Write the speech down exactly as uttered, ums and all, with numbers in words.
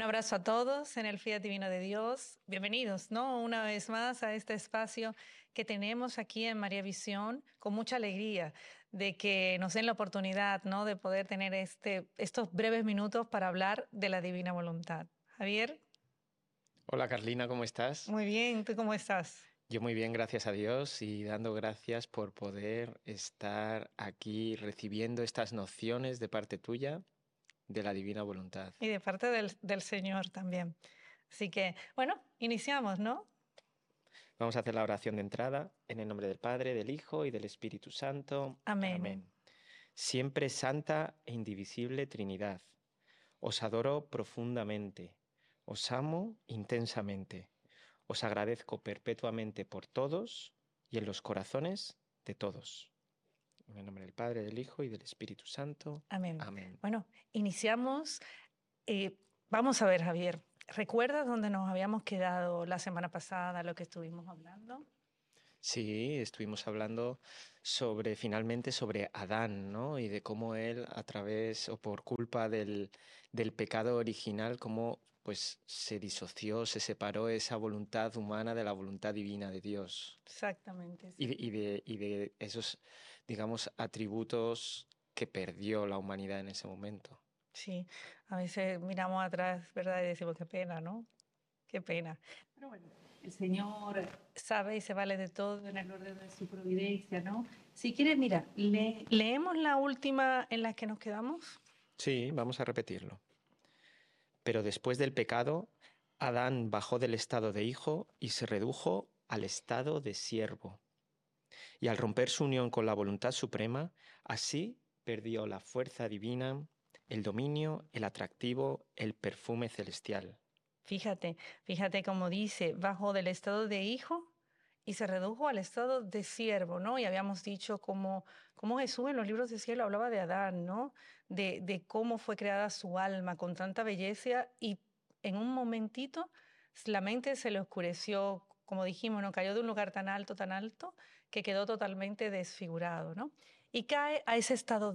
abrazo a todos en el Fiat Divino de Dios. Bienvenidos, ¿no? Una vez más a este espacio que tenemos aquí en María Visión, con mucha alegría de que nos den la oportunidad, ¿no? De poder tener este, estos breves minutos para hablar de la divina voluntad. Javier, Hola Carlina, ¿cómo estás? muy bien, ¿tú cómo estás? Yo muy bien, gracias a Dios y dando gracias por poder estar aquí recibiendo estas nociones de parte tuya de la divina voluntad. Y de parte del, del Señor también. Así que, bueno, iniciamos, ¿no? Vamos a hacer la oración de entrada en el nombre del Padre, del Hijo y del Espíritu Santo. Amén. Amén. Siempre santa e indivisible Trinidad, os adoro profundamente, os amo intensamente, os agradezco perpetuamente por todos y en los corazones de todos. En el nombre del Padre, del Hijo y del Espíritu Santo. Amén. Amén. Bueno, iniciamos. Eh, vamos a ver, Javier, ¿recuerdas dónde nos habíamos quedado la semana pasada, lo que estuvimos hablando? Sí, estuvimos hablando sobre, finalmente, sobre Adán, ¿no? Y de cómo él, a través o por culpa del, del pecado original, cómo pues se disoció, se separó esa voluntad humana de la voluntad divina de Dios. Exactamente, Y de, sí. y de, y de esos, digamos, atributos que perdió la humanidad en ese momento. Sí, a veces miramos atrás, ¿verdad? Y decimos, qué pena, ¿no? Qué pena. Pero bueno, el Señor sabe y se vale de todo en el orden de su providencia, ¿no? Si quieres, mira, le- leemos la última en la que nos quedamos. Sí, vamos a repetirlo. Pero después del pecado, Adán bajó del estado de hijo y se redujo al estado de siervo. Y al romper su unión con la voluntad suprema, así perdió la fuerza divina, el dominio, el atractivo, el perfume celestial. Fíjate, fíjate cómo dice, bajó del estado de hijo y se redujo al estado de siervo, ¿no? Y habíamos dicho cómo, cómo Jesús en los libros de cielo hablaba de Adán, ¿no? De, de cómo fue creada su alma con tanta belleza y en un momentito la mente se le oscureció, como dijimos, ¿no? Cayó de un lugar tan alto, tan alto, que quedó totalmente desfigurado, ¿no? Y cae a ese estado